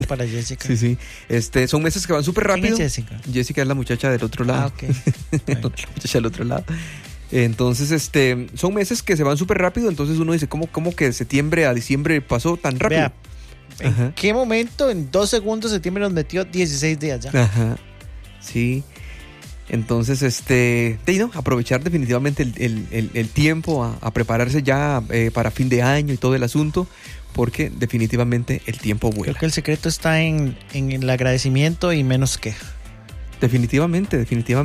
para Jessica. Sí. Son meses que van súper rápido. ¿Quién es Jessica? Jessica es la muchacha del otro lado. Ok. La muchacha del otro lado. Entonces, son meses que se van súper rápido. Entonces uno dice, ¿cómo que de septiembre a diciembre pasó tan rápido? Vea, ¿en qué momento en 2 segundos septiembre nos metió 16 días ya? Ajá. Sí. Entonces, aprovechar definitivamente el tiempo a prepararse ya para fin de año y todo el asunto, porque definitivamente el tiempo vuela. Creo que el secreto está en el agradecimiento y menos queja. Definitivamente.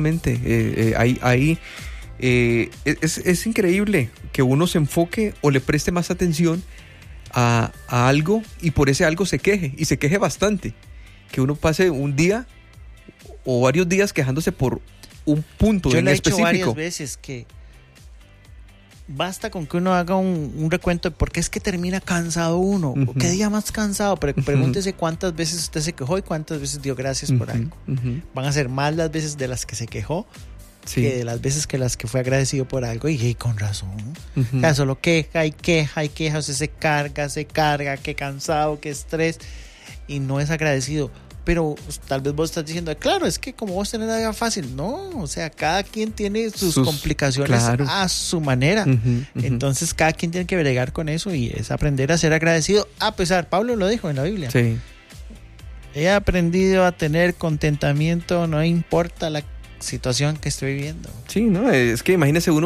Es increíble que uno se enfoque o le preste más atención a algo y por ese algo se queje, y se queje bastante. Que uno pase un día o varios días quejándose por un punto en específico. Yo le he dicho varias veces que basta con que uno haga un recuento de por qué es que termina cansado uno, qué día más cansado, pero pregúntese cuántas veces usted se quejó y cuántas veces dio gracias por algo. Van a ser más las veces de las que se quejó que de las veces que las que fue agradecido por algo, y con razón. O sea, solo queja, o sea, se carga, qué cansado, qué estrés, y no es agradecido. Pero tal vez vos estás diciendo, claro, es que como vos tenés la vida fácil. No, o sea, cada quien tiene sus complicaciones a su manera. Entonces cada quien tiene que bregar con eso, y es aprender a ser agradecido a pesar. Pablo lo dijo en la Biblia. Sí. He aprendido a tener contentamiento, no importa la situación que estoy viviendo. Sí, no, es que imagínese uno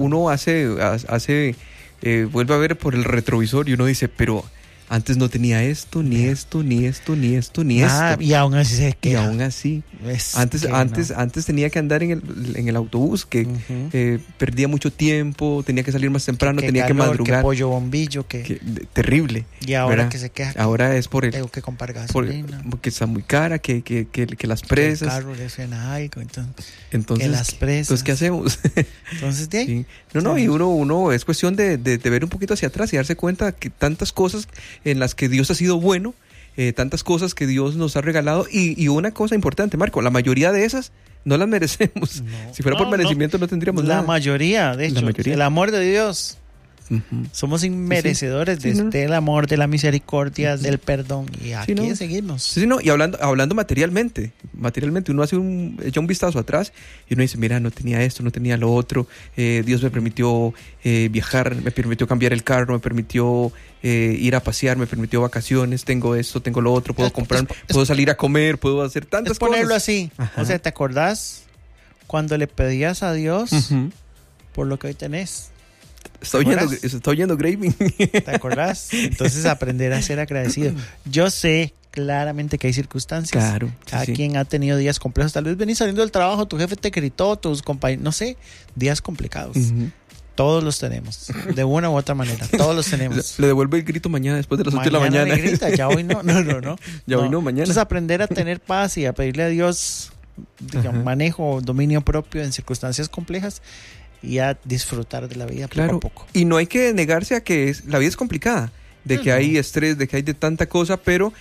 vuelve a ver por el retrovisor y uno dice, pero antes no tenía esto, ni esto. Y aún así se queda. Y aún así. Antes tenía que andar en el autobús, que perdía mucho tiempo, tenía que salir más temprano, tenía que madrugar. Que pollo bombillo, terrible. Y ahora que se queja. Ahora es por tengo que comprar gasolina. Porque está muy cara, que las presas. Que el carro le suena algo, entonces que las presas. Entonces, ¿qué hacemos? Entonces, ¿de ahí? Sí. No, y uno es cuestión de ver un poquito hacia atrás y darse cuenta que tantas cosas en las que Dios ha sido bueno, tantas cosas que Dios nos ha regalado, y una cosa importante, Marco, la mayoría de esas no las merecemos. Si fuera por merecimiento no tendríamos nada. La mayoría, de hecho, el amor de Dios. Somos inmerecedores del amor, de la misericordia, del perdón, y aquí seguimos. Sí, no, y hablando materialmente, uno echa un vistazo atrás y uno dice, mira, no tenía esto, no tenía lo otro, Dios me permitió viajar, me permitió cambiar el carro, me permitió ir a pasear, me permitió vacaciones, tengo esto, tengo lo otro, puedo comprar, puedo salir a comer, puedo hacer tantas cosas. Ponerlo así. Ajá. O sea, ¿te acordás cuando le pedías a Dios por lo que hoy tenés? Está oyendo Graving. ¿Te acordás? Entonces, aprender a ser agradecido. Yo sé claramente que hay circunstancias. Claro. Cada quien ha tenido días complejos. Tal vez venís saliendo del trabajo, tu jefe te gritó, tus compañeros, no sé, días complicados. Todos los tenemos, de una u otra manera. Todos los tenemos. Le devuelve el grito mañana después de las 8 de la mañana. Mañana me grita, ya hoy no. Ya hoy no, mañana. Entonces, aprender a tener paz y a pedirle a Dios manejo, dominio propio en circunstancias complejas, y a disfrutar de la vida poco a poco. Y no hay que negarse a que la vida es complicada, de que hay estrés, de que hay de tanta cosa, pero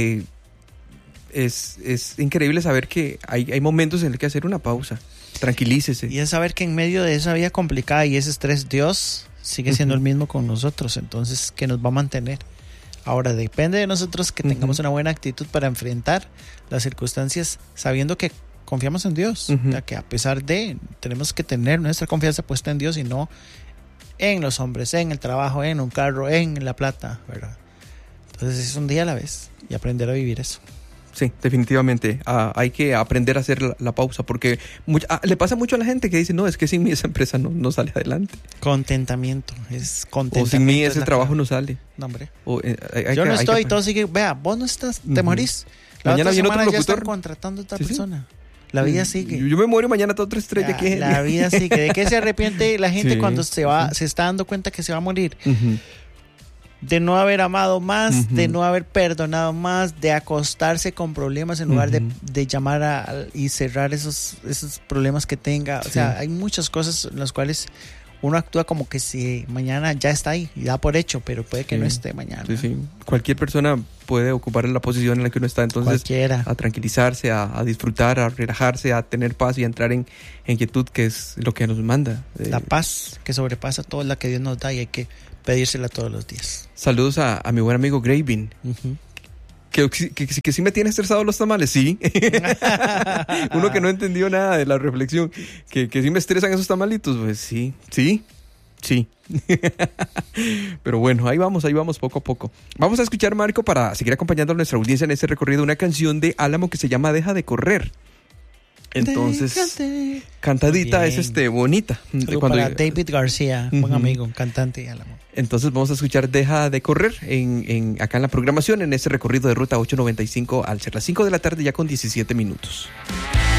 es increíble saber que hay momentos en los que hacer una pausa. Tranquilícese. Y es saber que en medio de esa vida complicada y ese estrés, Dios sigue siendo el mismo con nosotros, entonces que nos va a mantener. Ahora depende de nosotros que tengamos una buena actitud para enfrentar las circunstancias, sabiendo que confiamos en Dios, ya que a pesar de, tenemos que tener nuestra confianza puesta en Dios y no en los hombres, en el trabajo, en un carro, en la plata, ¿verdad? Entonces es un día a la vez y aprender a vivir eso. Sí, definitivamente. Hay que aprender a hacer la pausa, porque le pasa mucho a la gente que dice, no, es que sin mí esa empresa no sale adelante. Contentamiento. O sin mí ese trabajo no sale. No, hombre. Yo no estoy, todo sigue, vea, vos no estás, te morís. Mañana viene otro locutor. Ya están contratando a otra persona. La vida sigue. Yo me muero y mañana está otra estrella. La vida sigue. ¿De qué se arrepiente la gente cuando se está dando cuenta que se va a morir? De no haber amado más, de no haber perdonado más, de acostarse con problemas en lugar de llamar y cerrar esos problemas que tenga. O sea, hay muchas cosas en las cuales uno actúa como que si mañana ya está ahí y da por hecho, pero puede que no esté mañana. Sí. Cualquier persona puede ocupar la posición en la que uno está, entonces cualquiera. A tranquilizarse, a disfrutar, a relajarse, a tener paz y a entrar en quietud, que es lo que nos manda. La paz que sobrepasa todo es la que Dios nos da y hay que pedírsela todos los días. Saludos a mi buen amigo Graving, Que sí me tiene estresado los tamales, sí. Uno que no entendió nada de la reflexión, que sí me estresan esos tamalitos, pues sí. Pero bueno, ahí vamos poco a poco. Vamos a escuchar, Marco, para seguir acompañando a nuestra audiencia en este recorrido, una canción de Álamo que se llama Deja de correr. Entonces, cantadita es bonita. Para David García, buen amigo, cantante y Álamo. Entonces vamos a escuchar Deja de correr acá en la programación, en este recorrido de Ruta 895 al ser las 5 de la tarde ya con 17 minutos.